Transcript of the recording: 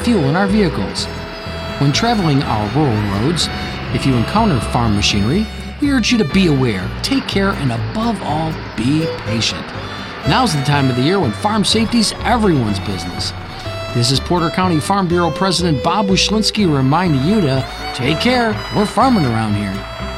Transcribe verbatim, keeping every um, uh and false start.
fuel in our vehicles. When traveling our rural roads, if you encounter farm machinery, we urge you to be aware, take care, and above all, be patient. Now's the time of the year when farm safety's everyone's business. This is Porter County Farm Bureau President Bob Wyszynski reminding you to take care. We're farming around here.